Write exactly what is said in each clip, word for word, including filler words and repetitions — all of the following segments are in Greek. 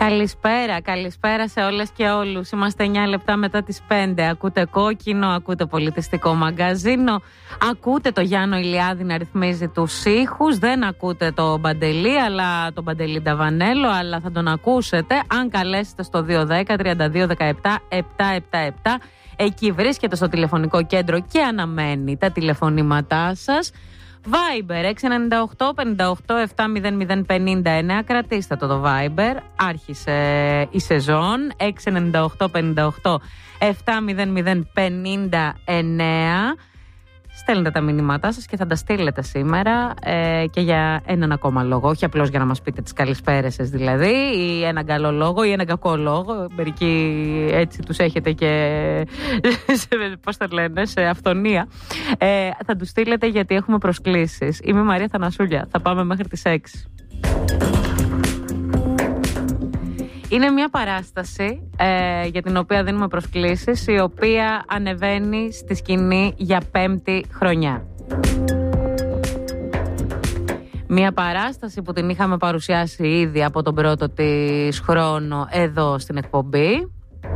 Καλησπέρα, καλησπέρα σε όλες και όλους. Είμαστε εννιά λεπτά μετά τις πέντε. Ακούτε Κόκκινο, ακούτε Πολιτιστικό Μαγκαζίνο, ακούτε το Γιάννο Ηλιάδη να ρυθμίζει τους ήχους. Δεν ακούτε το Μπαντελή, αλλά τον Μπαντελή Νταβανέλο, αλλά θα τον ακούσετε αν καλέσετε στο δύο ένα μηδέν τριάντα δύο δεκαεπτά επτακόσια εβδομήντα επτά. Εκεί βρίσκεται στο τηλεφωνικό κέντρο και αναμένει τα τηλεφωνήματά σας. Viber έξι εννιά οκτώ πέντε οκτώ επτά μηδέν μηδέν πέντε εννέα. Κρατήστε το το Viber. Άρχισε η σεζόν. έξι εννιά οκτώ πέντε οκτώ επτά μηδέν μηδέν πέντε εννέα. Στέλνετε τα μηνύματά σας και θα τα στείλετε σήμερα ε, και για έναν ακόμα λόγο. Όχι απλώς για να μας πείτε τις καλησπέρες σας δηλαδή, ή έναν καλό λόγο ή έναν κακό λόγο. Μερικοί έτσι τους έχετε και πώς το λένε, σε αυθονία. Ε, θα τους στείλετε γιατί έχουμε προσκλήσεις. Είμαι η Μαρία Θανασούλια. Θα πάμε μέχρι τις έξι. Είναι μια παράσταση ε, για την οποία δίνουμε προσκλήσεις, η οποία ανεβαίνει στη σκηνή για πέμπτη χρονιά. Μια παράσταση που την είχαμε παρουσιάσει ήδη από τον πρώτο της χρόνο εδώ στην εκπομπή.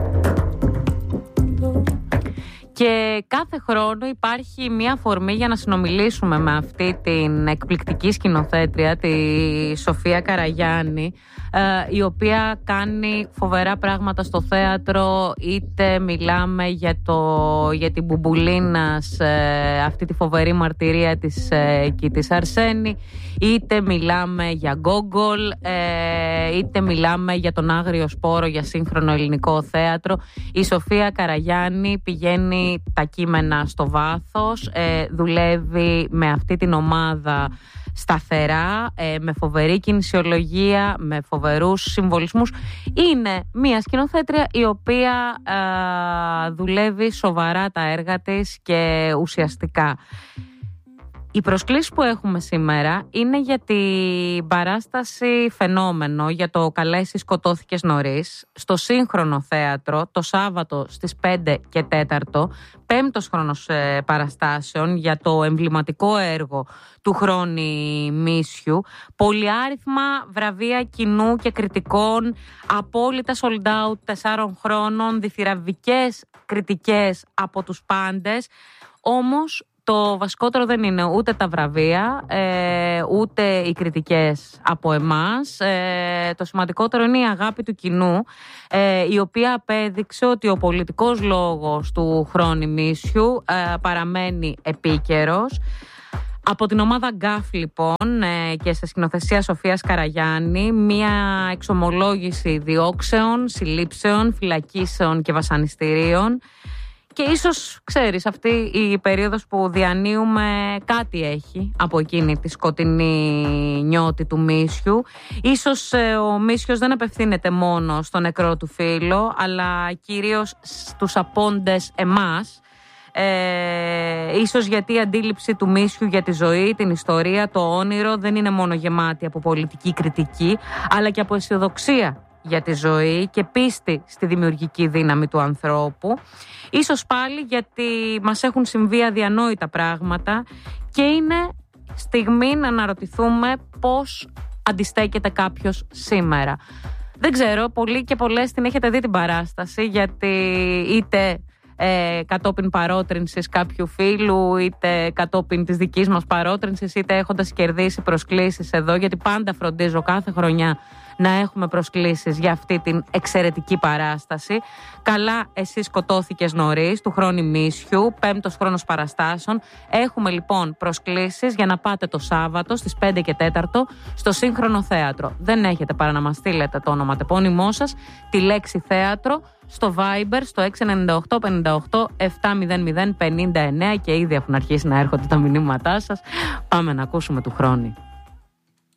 Και κάθε χρόνο υπάρχει μια αφορμή για να συνομιλήσουμε με αυτή την εκπληκτική σκηνοθέτρια, τη Σοφία Καραγιάννη, η οποία κάνει φοβερά πράγματα στο θέατρο. Είτε μιλάμε για, το, για την Μπουμπουλίνα, αυτή τη φοβερή μαρτυρία της εκεί της Αρσένη, είτε μιλάμε για Γκόγκολ, είτε μιλάμε για τον Άγριο Σπόρο, για σύγχρονο ελληνικό θέατρο. Η Σοφία Καραγιάννη πηγαίνει τα κείμενα στο βάθος, ε, δουλεύει με αυτή την ομάδα σταθερά, ε, με φοβερή κινησιολογία, με φοβερούς συμβολισμούς. Είναι μια σκηνοθέτρια η οποία ε, δουλεύει σοβαρά τα έργα της και ουσιαστικά. Οι προσκλήσεις που έχουμε σήμερα είναι για την παράσταση Φαινόμενο, για το «Καλέσει σκοτώθηκες νωρίς», στο Σύγχρονο Θέατρο, το Σάββατο στις πέντε και τέταρτο, πέμπτος χρόνος ε, παραστάσεων για το εμβληματικό έργο του Χρόνη Μίσιου. Πολυάριθμα βραβεία κοινού και κριτικών, απόλυτα sold out τεσσάρων χρόνων, διθυραβικές κριτικές από τους πάντες. Όμως το βασικότερο δεν είναι ούτε τα βραβεία, ε, ούτε οι κριτικές από εμάς. Ε, το σημαντικότερο είναι η αγάπη του κοινού, ε, η οποία απέδειξε ότι ο πολιτικός λόγος του Χρόνη Μίσιου ε, παραμένει επίκαιρος. Από την ομάδα γκάφ λοιπόν ε, και σε σκηνοθεσία Σοφίας Καραγιάννη, μία εξομολόγηση διώξεων, συλλήψεων, φυλακίσεων και βασανιστήριων. Και ίσως, ξέρεις, αυτή η περίοδος που διανύουμε κάτι έχει από εκείνη τη σκοτεινή νιώτη του Μίσιου. Ίσως ε, ο Μίσιος δεν απευθύνεται μόνο στο νεκρό του φίλο, αλλά κυρίως στους απόντες εμάς. Ε, ίσως γιατί η αντίληψη του Μίσιου για τη ζωή, την ιστορία, το όνειρο δεν είναι μόνο γεμάτη από πολιτική κριτική, αλλά και από αισιοδοξία για τη ζωή και πίστη στη δημιουργική δύναμη του ανθρώπου. Ίσως πάλι γιατί μας έχουν συμβεί αδιανόητα πράγματα και είναι στιγμή να αναρωτηθούμε πώς αντιστέκεται κάποιος σήμερα. Δεν ξέρω, πολλοί και πολλές την έχετε δει την παράσταση, γιατί είτε ε, κατόπιν παρότρινσης κάποιου φίλου, είτε κατόπιν της δικής μας παρότρινσης, είτε έχοντας κερδίσει προσκλήσεις εδώ, γιατί πάντα φροντίζω κάθε χρονιά να έχουμε προσκλήσεις για αυτή την εξαιρετική παράσταση. Καλά, εσύ σκοτώθηκες νωρίς, του Χρόνη Μίσιου, πέμπτος χρόνος παραστάσεων. Έχουμε λοιπόν προσκλήσεις για να πάτε το Σάββατο στις πέντε και τέταρτο στο Σύγχρονο Θέατρο. Δεν έχετε παρά να μας στείλετε το ονοματεπώνυμό σας, τη λέξη θέατρο, στο Viber, στο έξι εννιά οκτώ πέντε οκτώ επτά μηδέν μηδέν πέντε εννέα, και ήδη έχουν αρχίσει να έρχονται τα μηνύματά σας. Πάμε να ακούσουμε του Χρόνη.